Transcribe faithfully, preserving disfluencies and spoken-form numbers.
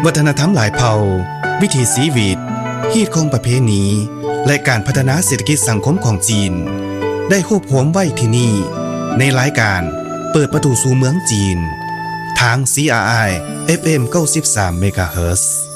วัฒนธรรมหลายเผ่าวิถีชีวิตฮีตของประเพณีและการพัฒนาเศรษฐกิจสังคมของจีนได้ควบรวมไว้ที่นี่ในรายการเปิดประตูสู่เมืองจีนทาง ซี อาร์ ไอ เอฟ เอ็ม เก้าสิบสาม เมกะเฮิรตซ์